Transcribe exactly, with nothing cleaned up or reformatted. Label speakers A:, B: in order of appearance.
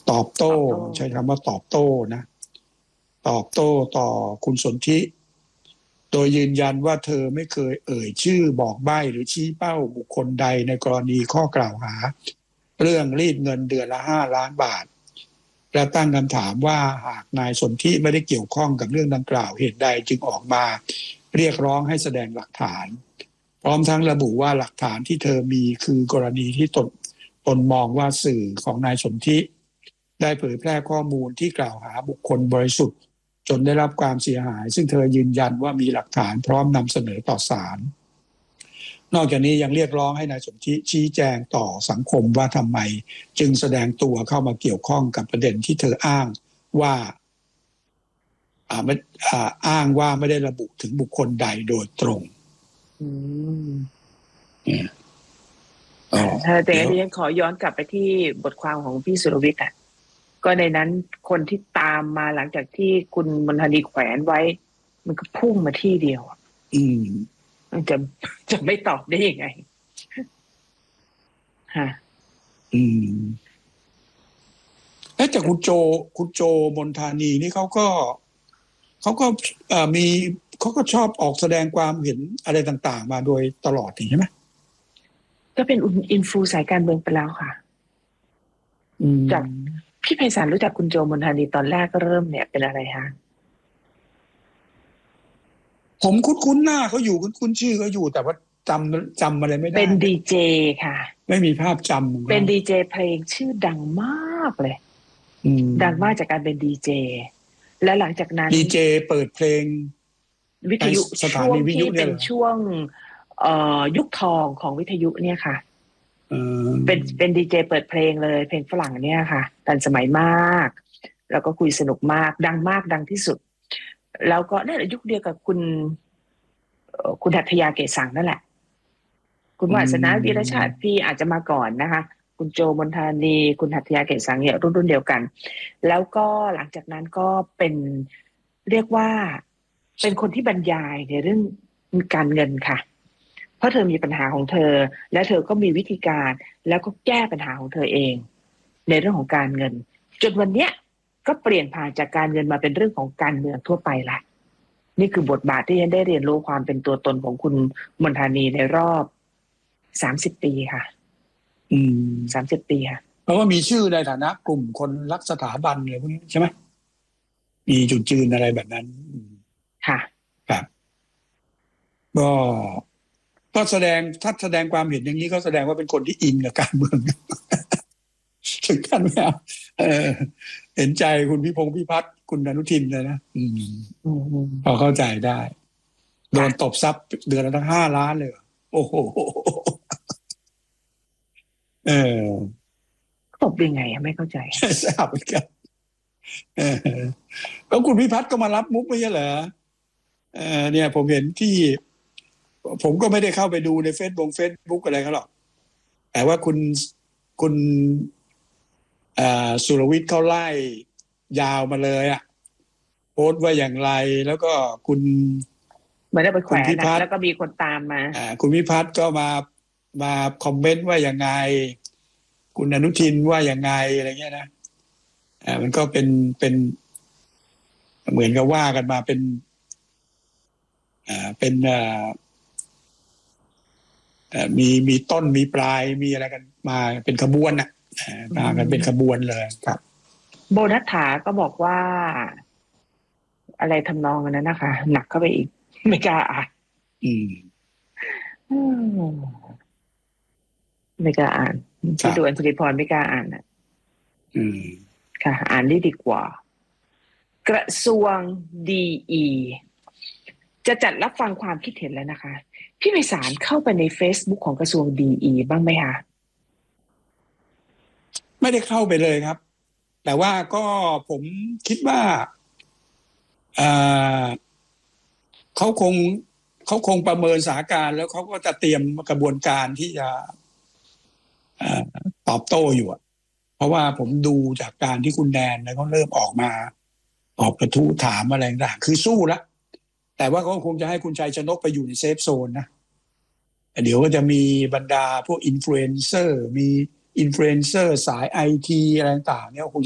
A: ตอบโต้
B: ตอบโต้
A: ใช้คำว่าตอบโต้นะตอบโต้ต่อคุณสนธิโดยยืนยันว่าเธอไม่เคยเอ่ยชื่อบอกใบ้หรือชี้เป้าบุคคลใดในกรณีข้อกล่าวหาเรื่องรีดเงินเดือนละห้าล้านบาทและตั้งคำถามว่าหากนายสนธิไม่ได้เกี่ยวข้องกับเรื่องดังกล่าวเหตุใดจึงออกมาเรียกร้องให้แสดงหลักฐานพร้อมทั้งระบุว่าหลักฐานที่เธอมีคือกรณีที่ตนตนมองว่าสื่อของนายสนธิได้เผยแพร่ข้อมูลที่กล่าวหาบุคคลบริสุทธิ์จนได้รับความเสียหายซึ่งเธอยืนยันว่ามีหลักฐานพร้อมนำเสนอต่อศาลนอกจากนี้ยังเรียกร้องให้นายสนธิชี้แจงต่อสังคมว่าทำไมจึงแสดงตัวเข้ามาเกี่ยวข้องกับประเด็นที่เธออ้างว่าอ่าไม่อ่าอ้างว่าไม่ได้ระบุถึงบุคคลใดโดยตรง
B: อืมเธอแต่ดิฉันขอย้อนกลับไปที่บทความของพี่สุรวิทย์อ่ะก็ในนั้นคนที่ตามมาหลังจากที่คุณมณฑานีแขวนไว้มันก็พุ่งมาที่เดียว
A: อืม
B: มันจะจะไม่ตอบได้ยังไงฮะ
A: อืมแต่คุณโจคุณโจมณฑานีนี่เขาก็เขาก็มีเขาก็ชอบออกแสดงความเห็นอะไรต่างๆมาโดยตลอดใช่ไหม
B: ก็เป็นอินฟูสายการเมืองไปแล้วค่ะจากพี่ไพศาลรู้จักคุณโจมณฑานีตอนแรกก็เริ่มเนี่ยเป็นอะไรฮะ
A: ผมคุ้นๆหน้าเขาอยู่คุ้นๆชื่อเขาอยู่แต่ว่าจำจำอะไรไม่ได้
B: เป็นดีเจค่ะ
A: ไม่มีภาพจำ
B: เป็นดีเจเพลงชื่อดังมากเลยดังมากจากการเป็นดีเจและหลังจากนั้น
A: ดีเจเปิดเพลง
B: วิทยุช่วงที่เป็นช่วงเอ่อยุคทองของวิทยุเนี่ยค่ะเป็นเป็นดีเจเปิดเพลงเลยเพลงฝรั่งเนี่ยค่ะทันสมัยมากแล้วก็คุยสนุกมากดังมากดังที่สุดแล้วก็นั่นแหละยุคเดียวกับคุณคุณหัตถยาเกศสังนั่นแหละคุณวาสนาวีรชาติพี่อาจจะมาก่อนนะคะคุณโจมณฑานีคุณหัตถยาเกศสังเนี่ยรุ่นรุ่นเดียวกันแล้วก็หลังจากนั้นก็เป็นเรียกว่าเป็นคนที่บรรยายในเรื่องการเงินค่ะเพราะเธอมีปัญหาของเธอและเธอก็มีวิธีการแล้วก็แก้ปัญหาของเธอเองในเรื่องของการเงินจนวันเนี้ยก็เปลี่ยนผ่านจากการเงินมาเป็นเรื่องของการเมืองทั่วไปละนี่คือบทบาทที่ฉันได้เรียนรู้ความเป็นตัวตนของคุณมณฑานีในรอบสามสิบปีค่ะ
A: อืม
B: สามสิบปีค่ะ
A: เพราะว่ามีชื่อในฐานะกลุ่มคนรักสถาบันอะไรพวกนี้ใช่ไหมมีจุดยืนอะไรแบบนั้น
B: ค่ะ
A: ครับก็ก็แสดงถ้าแสดงความเห็นอย่างนี้ก็แสดงว่าเป็นคนที่อินกับการเมืองถึงขั้นว่าเออเห็นใจคุณพิพงษ์พิพัฒน์คุณอนุทินเลยนะอืมพอเข้าใจได้โดนตบทรัพย์เดือนละตั้งห้าล้านเลยโอ้โหเออ
B: ตบยังไงไม่เข้าใจ
A: ทราบเหมือนกันเออแล้วคุณพิพัฒน์ก็มารับมุกไม่ใช่เหรอเออเนี่ยผมเห็นที่ผมก็ไม่ได้เข้าไปดูในเฟซบุ๊กเฟซบุ๊กอะไรเขาหรอกแต่ว่าคุณคุณสุรวิทย์เขาไล่ยาวมาเลยอ่ะโพสต์ว่าอย่างไรแล้วก็คุณ
B: เหมือนได้ไปแขวนนะแล้วก็มีคนตามมา
A: คุณพิพัฒน์ก็มามาคอมเมนต์ว่าอย่างไงคุณอนุทินว่าอย่างไงอะไรเงี้ยนะอ่ามันก็เป็นเป็นเหมือนกับว่ากันมาเป็นอ่าเป็นอ่ามีมีต้นมีปลายมีอะไรกันมาเป็นขบวนน่ะมากันเป็นขบวนเลยครับ
B: โบนัสถาก็บอกว่าอะไรทำนองนั้นนะคะหนักเข้าไปอีกไม่กล้าอ่าน
A: อืม
B: ไม่กล้าอ่านที่ดูอัญชลีพรไม่กล้าอ่านอ่ะ
A: อืม
B: ค่ะอ่านได้ดีกว่า กระทรวงดีอีจะจัดรับฟังความคิดเห็นแล้วนะคะพี่ไพศาลเข้าไปใน Facebook ของกระทรวงดีอีบ้างไหมคะ
A: ไม่ได้เข้าไปเลยครับแต่ว่าก็ผมคิดว่าเขาคงเขาคงประเมินสถานการณ์แล้วเขาก็จะเตรียมกระบวนการที่จะตอบโต้อยู่เพราะว่าผมดูจากการที่คุณแดนแล้วเขาเริ่มออกมาออกกระทู้ถามอะไรต่างคือสู้แล้วแต่ว่าเขาคงจะให้คุณชัยชนกไปอยู่ในเซฟโซนนะเดี๋ยวก็จะมีบรรดาพวกอินฟลูเอนเซอร์มีอินฟลูเอนเซอร์สายไอทีอะไรต่างๆเนี่ยคง